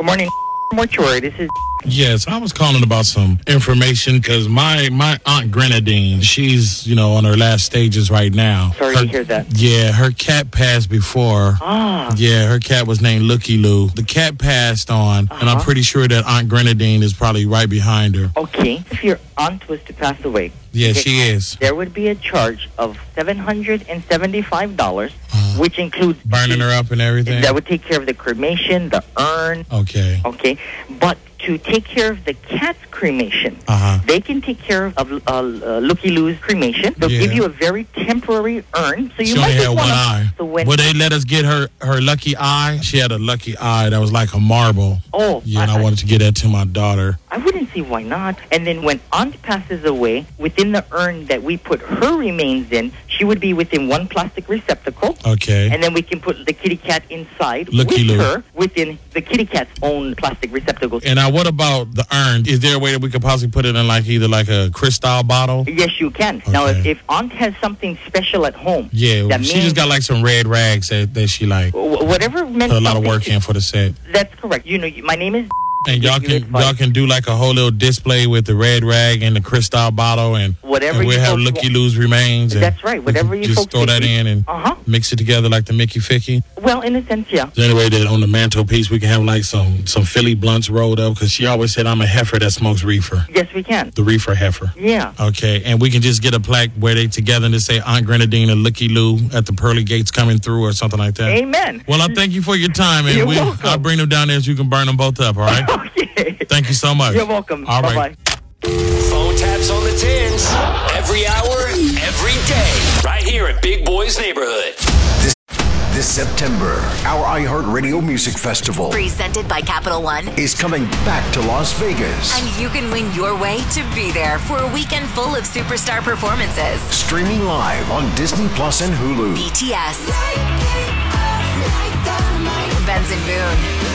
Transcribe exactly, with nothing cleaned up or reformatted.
Good morning, Mortuary. This is... Yes, I was calling about some information because my, my Aunt Grenadine, she's, you know, on her last stages right now. Sorry her, to hear that. Yeah, her cat passed before. Ah. Yeah, her cat was named Looky Loo. The cat passed on, uh-huh. and I'm pretty sure that Aunt Grenadine is probably right behind her. Okay. If your aunt was to pass away... Yeah, she is. There would be a charge of seven hundred seventy-five dollars, uh, which includes... Burning her up and everything? That would take care of the cremation, the urn. Okay. Okay. But to take care of the cat's cremation, uh-huh. they can take care of uh, uh, Looky Loo's cremation. They'll yeah. give you a very temporary urn. So you she might only just had wanna, one eye. So when, Would they let us get her, her lucky eye? She had a lucky eye that was like a marble. Oh. Yeah, and I, I wanted to get that to my daughter. I wouldn't see why not. And then when aunt passes away, within the urn that we put her remains in, she would be within one plastic receptacle. Okay. And then we can put the kitty cat inside Looky with Loo. her within the kitty cat's own plastic receptacle. And now what about the urn? Is there a way that we could possibly put it in like either like a crystal bottle? Yes, you can. Okay. Now, if, if aunt has something special at home. Yeah, that she means, just got like some red rags that, that she like. Whatever meant put a lot of work in for the set. That's correct. You know, my name is... And y'all can y'all can do like a whole little display with the red rag and the crystal bottle and whatever. And we'll have folks Looky Loo's remains. That's right. Whatever you just folks throw that think. in and uh-huh. mix it together like the Mickey Ficky. Well, in a sense, yeah. So anyway, that on the mantelpiece we can have like some some Philly blunts rolled up because she always said I'm a heifer that smokes reefer. Yes, we can. The reefer heifer. Yeah. Okay, and we can just get a plaque where they together and just say Aunt Grenadine and Looky Loo at the pearly gates coming through or something like that. Amen. Well, I thank you for your time, and You're we, welcome. I'll bring them down there so you can burn them both up. All right. Okay. Thank you so much. You're welcome. All Bye-bye. right. Phone taps on the tins. Every hour, every day. Right here in Big Boy's neighborhood. This, this September, our iHeartRadio Music Festival, presented by Capital One, is coming back to Las Vegas. And you can win your way to be there for a weekend full of superstar performances. Streaming live on Disney Plus and Hulu. B T S. Benson Boone.